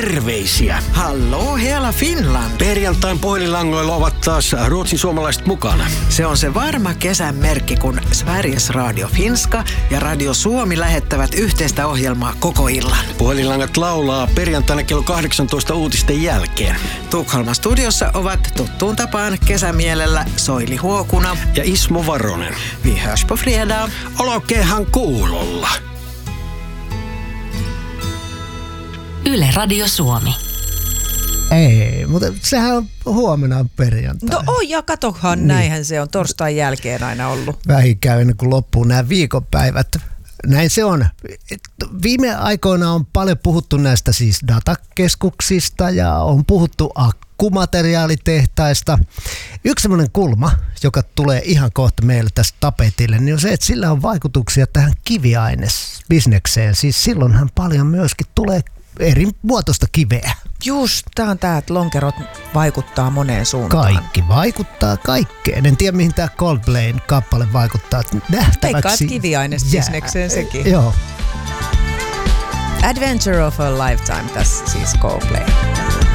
terveisiä. Hallå hela Finland. Perjantain puhelinlangoilla ovat taas ruotsin suomalaiset mukana. Se on se varma kesän merkki, kun Sveriges Radio Finska ja Radio Suomi lähettävät yhteistä ohjelmaa koko illan. Puhelinlangat laulaa perjantaina kello 18 uutisten jälkeen. Tukholman studiossa ovat tuttuun tapaan kesämielellä Soili Huokuna ja Ismo Varonen. Vi hörs på fredag. Olkeehan kuulolla. Yle Radio Suomi. Ei, mutta sehän on huomenna perjantai. No ja katohan, niin. Näinhän se on torstain jälkeen aina ollut. Vähikään ennen kuin loppuu nämä viikonpäivät. Näin se on. Viime aikoina on paljon puhuttu näistä siis datakeskuksista ja on puhuttu akkumateriaalitehtaista. Yksi sellainen kulma, joka tulee ihan kohta meille tästä tapetille, niin on se, että sillä on vaikutuksia tähän kiviainesbisnekseen. Siis silloinhan paljon myöskin tulee eri muotoista kiveä. Just, tää, että lonkerot vaikuttaa moneen suuntaan. Kaikki vaikuttaa kaikkeen. En tiedä, mihin tämä Coldplayn kappale vaikuttaa. Nähtäväksi. Veikkaat kiviainesbisnekseen sekin. Joo. Adventure of a Lifetime, tässä siis Coldplay.